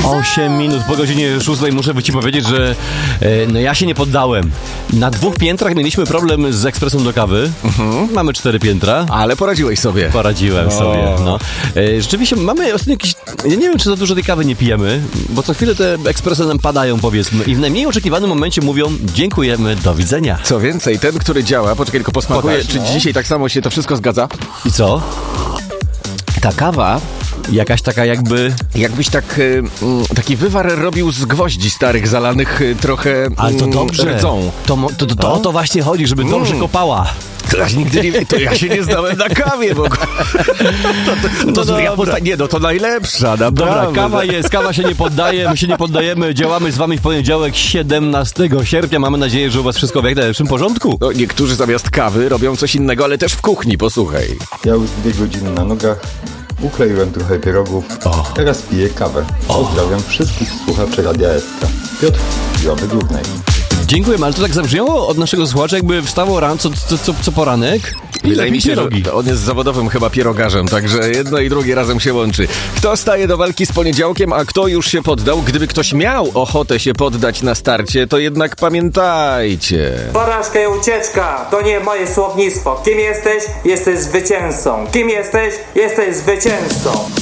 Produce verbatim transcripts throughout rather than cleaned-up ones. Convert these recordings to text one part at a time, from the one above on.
osiem minut po godzinie szóstej muszę ci powiedzieć, że e, no ja się nie poddałem. Na dwóch piętrach mieliśmy problem z ekspresem do kawy. Mhm. Mamy cztery piętra. Ale poradziłeś sobie. Poradziłem o. sobie, no. E, rzeczywiście mamy ostatnio jakieś... Ja nie wiem, czy za dużo tej kawy nie pijemy, bo co chwilę te ekspresy nam padają, powiedzmy. I w najmniej oczekiwanym momencie mówią dziękujemy, do widzenia. Co więcej, ten, który działa, poczekaj, tylko posmakuję, Pokaż, czy no. dzisiaj tak samo się to wszystko zgadza? I co? Ta kawa... Jakaś taka jakby... Jakbyś tak, y, y, taki wywar robił z gwoździ starych, zalanych y, trochę y, Ale to dobrze. rdzą. To, to, to, to no? o to właśnie chodzi, żeby Mm. dobrze kopała. To ja nigdy nie to ja się nie znałem na kawie, bo... to, to, to, to ja posta- nie, no to najlepsza, naprawdę. Dobra, kawa jest, kawa się nie poddaje, my się nie poddajemy, działamy z wami w poniedziałek siedemnastego sierpnia. Mamy nadzieję, że u was wszystko w jak najlepszym porządku. No, niektórzy zamiast kawy robią coś innego, ale też w kuchni, posłuchaj. Ja już dwie godziny na nogach, ukleiłem trochę pierogów, O. teraz piję kawę. Pozdrawiam wszystkich słuchaczy Radia Ekstra. Piotr, Zdrowy Górnej. Dziękujemy, ale to tak zabrzmiało od naszego słuchacza, jakby wstało rano co, co, co, co poranek i Wydaje mi się, pierogi. że on jest zawodowym chyba pierogarzem, także jedno i drugie razem się łączy. Kto staje do walki z poniedziałkiem, a kto już się poddał? Gdyby ktoś miał ochotę się poddać na starcie, to jednak pamiętajcie. Porażka i ucieczka to nie moje słownictwo. Kim jesteś? Jesteś zwycięzcą. Kim jesteś? Jesteś zwycięzcą.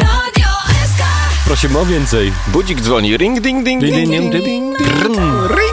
Prosimy o więcej. Budzik dzwoni. Ring, ding, ding, ding, ding, ding, ding, ding. Ring.